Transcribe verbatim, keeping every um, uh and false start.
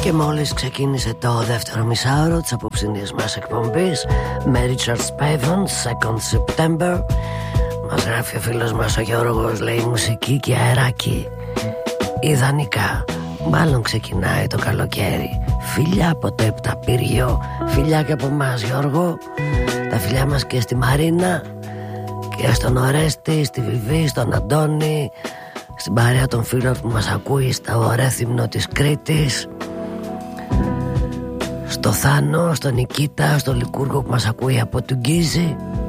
Και μόλις ξεκίνησε το δεύτερο μισάωρο της απόψινής μας εκπομπής με Richard Spavin, Second September. Μας γράφει ο φίλος μας ο Γιώργος, λέει μουσική και αεράκι ιδανικά. Μάλλον ξεκινάει το καλοκαίρι. Φιλιά από το Επταπύργιο, φιλιά και από εμάς Γιώργο. Τα φιλιά μας και στη Μαρίνα και στον Ορέστη, στη Βιβί, στον Αντώνη, στην παρέα των φίλων που μας ακούει στα Ορέθυμνο της Κρήτης, στο Θάνο, στον Νικήτα, στο Λικούργο που μας ακούει από τον Γκίζη.